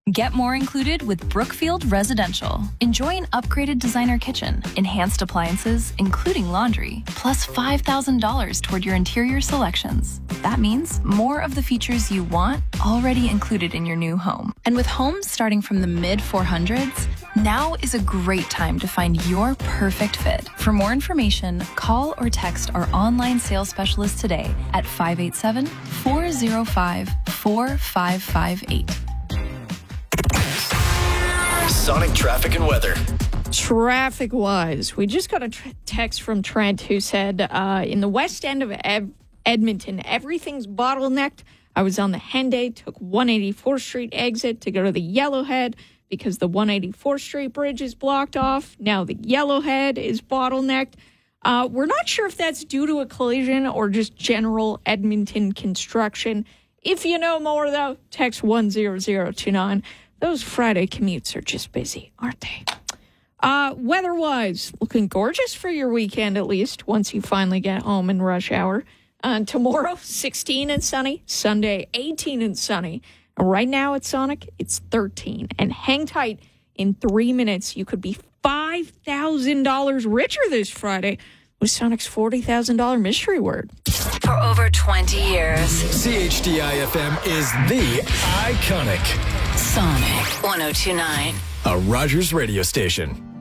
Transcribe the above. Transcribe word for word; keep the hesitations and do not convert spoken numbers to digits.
Get more included with Brookfield Residential. Enjoy an upgraded designer kitchen, enhanced appliances, including laundry, plus five thousand dollars toward your interior selections. That means more of the features you want already included in your new home. And with homes starting from the mid four hundreds, now is a great time to find your perfect fit. For more information, call or text our online sales specialist today at five eight seven, four oh five, four five five eight. Sonic traffic and weather. Traffic-wise, we just got a tr- text from Trent who said, uh, in the west end of Ed- Edmonton, everything's bottlenecked. I was on the Henday, took one eighty-fourth Street exit to go to the Yellowhead because the one eighty-fourth Street bridge is blocked off. Now the Yellowhead is bottlenecked. Uh, we're not sure if that's due to a collision or just general Edmonton construction. If you know more, though, text one zero zero two nine. Those Friday commutes are just busy, aren't they? Uh, weather-wise, looking gorgeous for your weekend, at least, once you finally get home in rush hour. Uh, tomorrow, sixteen and sunny. Sunday, eighteen and sunny. And right now at Sonic, it's thirteen. And hang tight. In three minutes, you could be five thousand dollars richer this Friday with Sonic's forty thousand dollars mystery word. For over twenty years, C H D I F M is the iconic Sonic one oh two point nine. a Rogers radio station.